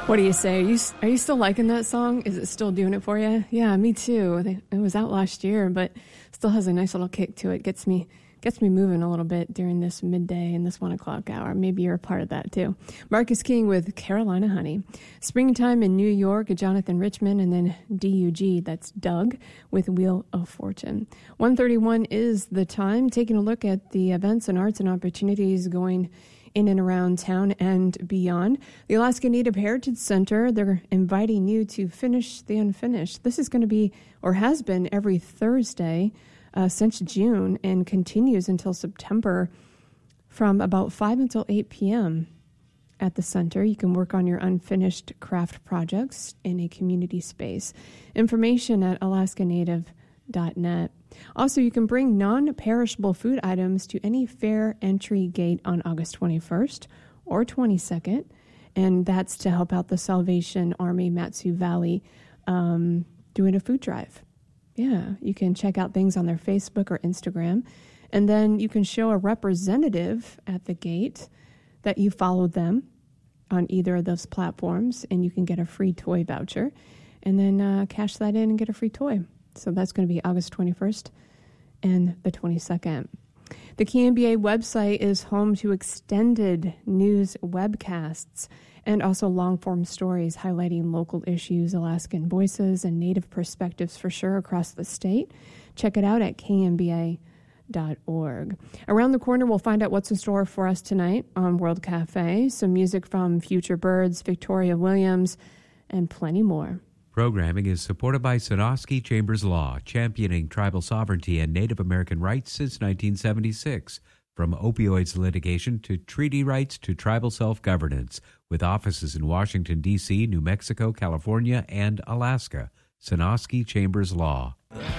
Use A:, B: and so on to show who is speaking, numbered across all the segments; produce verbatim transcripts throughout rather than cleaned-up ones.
A: What do you say? Are you, are you still liking that song? Is it still doing it for you? Yeah, me too. It was out last year, but still has a nice little kick to it. Gets me gets me moving a little bit during this midday and this one o'clock hour. Maybe you're a part of that too. Marcus King with Carolina Honey. Springtime in New York, Jonathan Richman, and then D U G, that's Doug, with Wheel of Fortune. one thirty-one is the time. Taking a look at the events and arts and opportunities going in and around town and beyond. The Alaska Native Heritage Center, they're inviting you to finish the unfinished. This is going to be, or has been, every Thursday uh, since June and continues until September from about five until eight p.m. at the center. You can work on your unfinished craft projects in a community space. Information at alaska native dot net. Also, you can bring non-perishable food items to any fair entry gate on August twenty-first or twenty-second, and that's to help out the Salvation Army Matsu Valley um, doing a food drive. Yeah, you can check out things on their Facebook or Instagram, and then you can show a representative at the gate that you followed them on either of those platforms, and you can get a free toy voucher, and then uh, cash that in and get a free toy. So that's going to be August twenty-first and the twenty-second. The K M B A website is home to extended news webcasts and also long-form stories highlighting local issues, Alaskan voices, and Native perspectives for sure across the state. Check it out at K M B A dot org. Around the corner, we'll find out what's in store for us tonight on World Cafe. Some music from Future Birds, Victoria Williams, and plenty more.
B: Programming is supported by Sonosky Chambers Law, championing tribal sovereignty and Native American rights since nineteen seventy-six. From opioids litigation to treaty rights to tribal self-governance, with offices in Washington, D C, New Mexico, California, and Alaska. Sonosky Chambers Law.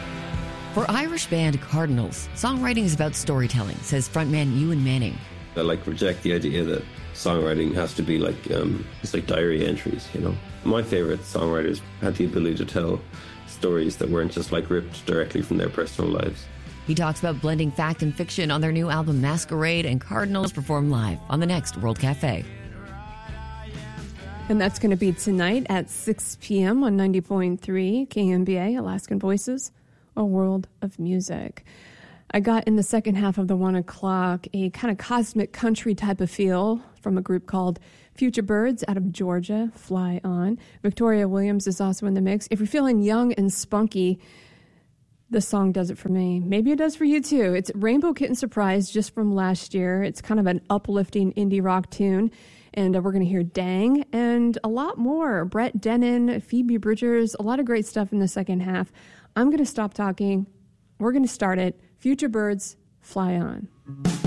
C: For Irish band Cardinals, songwriting is about storytelling, says frontman Ewan Manning.
D: I like reject the idea that songwriting has to be like um, it's like diary entries, you know. My favorite songwriters had the ability to tell stories that weren't just like ripped directly from their personal lives.
C: He talks about blending fact and fiction on their new album Masquerade, and Cardinals perform live on the next World Cafe.
A: And that's going to be tonight at six p.m. on ninety point three K M B A, Alaskan Voices, a world of music. I got in the second half of the one o'clock a kind of cosmic country type of feel from a group called Future Birds out of Georgia, Fly On. Victoria Williams is also in the mix. If you're feeling young and spunky, this song does it for me. Maybe it does for you too. It's Rainbow Kitten Surprise, just from last year. It's kind of an uplifting indie rock tune. And uh, we're going to hear Dang and a lot more. Brett Dennen, Phoebe Bridgers, a lot of great stuff in the second half. I'm going to stop talking. We're going to start it. Future Birds, Fly On.